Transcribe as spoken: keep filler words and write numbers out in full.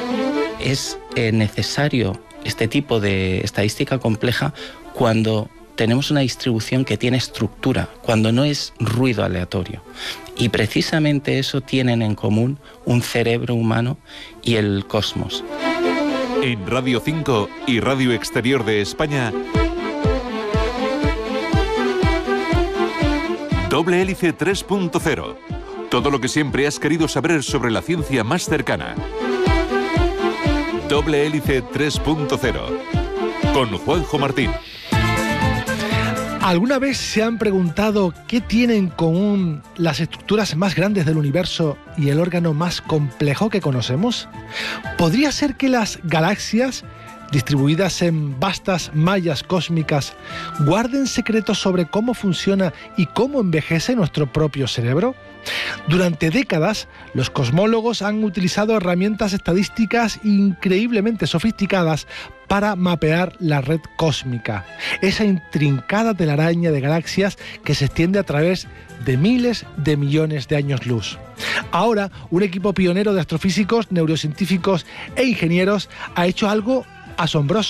Es eh, necesario este tipo de estadística compleja cuando tenemos una distribución que tiene estructura, cuando no es ruido aleatorio. Y precisamente eso tienen en común un cerebro humano y el cosmos. En Radio cinco y Radio Exterior de España, Doble Hélice tres punto cero. Todo lo que siempre has querido saber sobre la ciencia más cercana. Doble Hélice tres punto cero. Con Juanjo Martín. ¿Alguna vez se han preguntado qué tienen en común las estructuras más grandes del universo y el órgano más complejo que conocemos? ¿Podría ser que las galaxias, distribuidas en vastas mallas cósmicas, guarden secretos sobre cómo funciona y cómo envejece nuestro propio cerebro? Durante décadas, los cosmólogos han utilizado herramientas estadísticas increíblemente sofisticadas para mapear la red cósmica, esa intrincada telaraña de galaxias que se extiende a través de miles de millones de años luz. Ahora, un equipo pionero de astrofísicos, neurocientíficos e ingenieros ha hecho algo asombroso.